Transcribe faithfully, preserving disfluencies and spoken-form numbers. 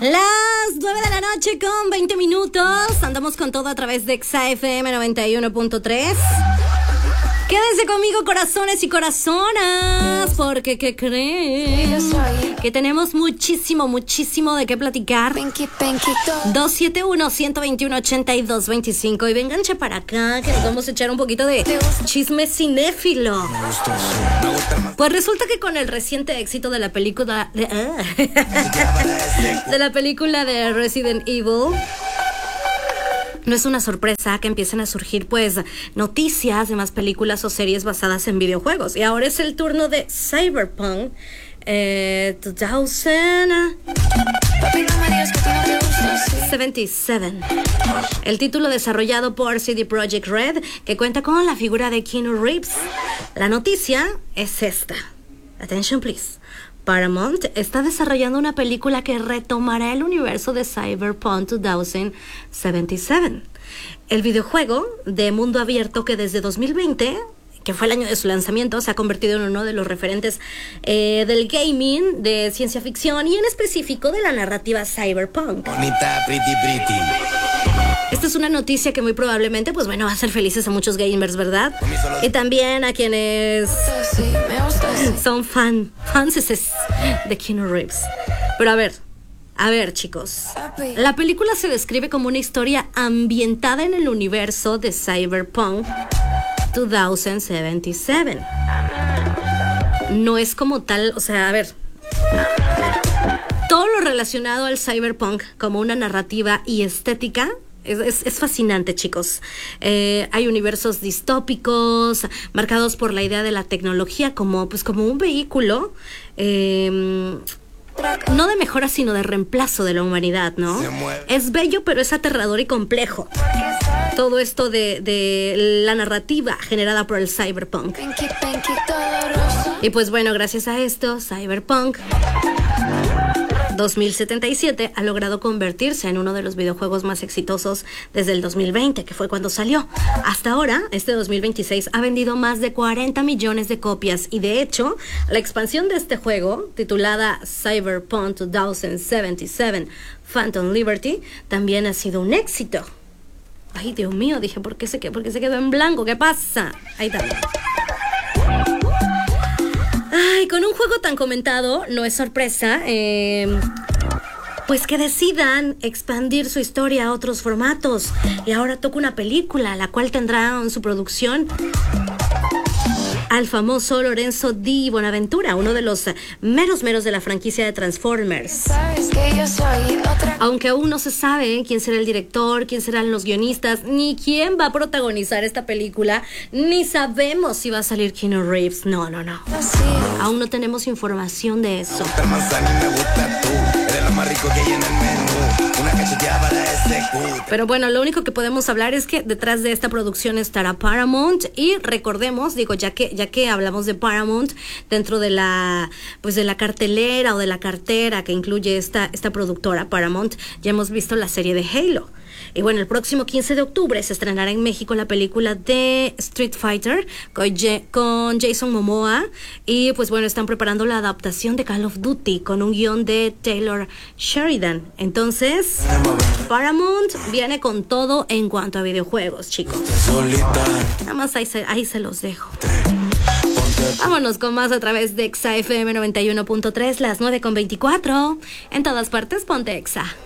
Las nueve de la noche con veinte minutos. Andamos con todo a través de Exa F M noventa y uno punto tres. Quédense conmigo, corazones y corazonas, porque ¿qué creen? Que tenemos muchísimo, muchísimo de qué platicar. dos siete uno, uno dos uno, ocho dos dos cinco. Y vénganse para acá, que nos vamos a echar un poquito de chisme cinéfilo. Pues resulta que con el reciente éxito de la película de, uh, de la película de Resident Evil, no es una sorpresa que empiecen a surgir pues noticias de más películas o series basadas en videojuegos. Y ahora es el turno de Cyberpunk eh, dos mil setenta y siete. El título desarrollado por C D Projekt Red, que cuenta con la figura de Keanu Reeves. La noticia es esta. Attention please. Paramount está desarrollando una película que retomará el universo de Cyberpunk dos mil setenta y siete. El videojuego de mundo abierto que desde dos mil veinte, que fue el año de su lanzamiento, se ha convertido en uno de los referentes eh, del gaming, de ciencia ficción y en específico de la narrativa cyberpunk. Bonita, pretty, pretty. Esta es una noticia que muy probablemente, pues bueno, va a hacer felices a muchos gamers, ¿verdad? Y también a quienes son fan, fans de Keanu Reeves. Pero a ver, a ver, chicos. La película se describe como una historia ambientada en el universo de Cyberpunk dos mil setenta y siete. No es como tal, o sea, a ver, todo lo relacionado al cyberpunk como una narrativa y estética Es, es, es fascinante, chicos. Eh, hay universos distópicos marcados por la idea de la tecnología como, pues, como un vehículo eh, no de mejora sino de reemplazo de la humanidad, ¿no? Es bello, pero es aterrador y complejo. Todo esto de, de la narrativa generada por el cyberpunk. Y pues bueno, gracias a esto, Cyberpunk dos mil setenta y siete ha logrado convertirse en uno de los videojuegos más exitosos desde el dos mil veinte, que fue cuando salió. Hasta ahora, este dos mil veintiséis ha vendido más de cuarenta millones de copias y de hecho, la expansión de este juego, titulada Cyberpunk dos mil setenta y siete Phantom Liberty, también ha sido un éxito. Ay, Dios mío, dije, ¿por qué se quedó, por qué se quedó en blanco? ¿Qué pasa? Ahí está. Ay, con un juego tan comentado, no es sorpresa, eh, pues que decidan expandir su historia a otros formatos. Y ahora toca una película, la cual tendrá en su producción al famoso Lorenzo Di Bonaventura, uno de los meros meros de la franquicia de Transformers. Aunque aún no se sabe quién será el director, quién serán los guionistas, ni quién va a protagonizar esta película, ni sabemos si va a salir Keanu Reeves. No, no, no. Aún no tenemos información de eso. Pero bueno, lo único que podemos hablar es que detrás de esta producción estará Paramount y recordemos, digo, ya que ya que hablamos de Paramount dentro de la pues de la cartelera o de la cartera que incluye esta esta productora Paramount, ya hemos visto la serie de Halo. Y bueno, el próximo quince de octubre se estrenará en México la película de Street Fighter con, con Jason Momoa. Y pues bueno, están preparando la adaptación de Call of Duty con un guión de Taylor Sheridan. Entonces, Paramount viene con todo en cuanto a videojuegos, chicos. Nada más ahí se, ahí se los dejo. Vámonos con más a través de Exa F M noventa y uno punto tres, las nueve con veinticuatro. En todas partes, ponte Exa.